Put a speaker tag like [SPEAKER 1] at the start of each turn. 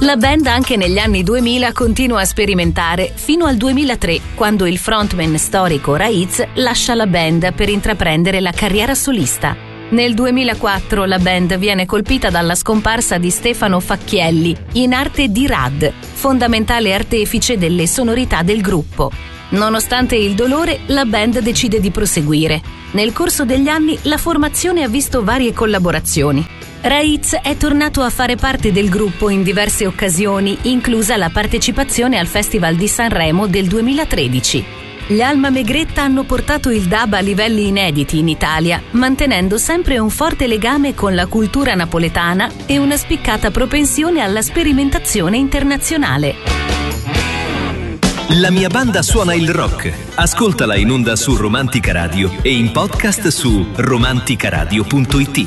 [SPEAKER 1] La band anche negli anni 2000 continua a sperimentare fino al 2003, quando il frontman storico Raiz lascia la band per intraprendere la carriera solista. Nel 2004 la band viene colpita dalla scomparsa di Stefano Facchielli, in arte di Rad, fondamentale artefice delle sonorità del gruppo. Nonostante il dolore, la band decide di proseguire. Nel corso degli anni la formazione ha visto varie collaborazioni. Raiz è tornato a fare parte del gruppo in diverse occasioni, inclusa la partecipazione al Festival di Sanremo del 2013. Gli Alma Megretta hanno portato il dub a livelli inediti in Italia, mantenendo sempre un forte legame con la cultura napoletana e una spiccata propensione alla sperimentazione internazionale.
[SPEAKER 2] La mia banda suona il rock. Ascoltala in onda su Romantica Radio e in podcast su romanticaradio.it.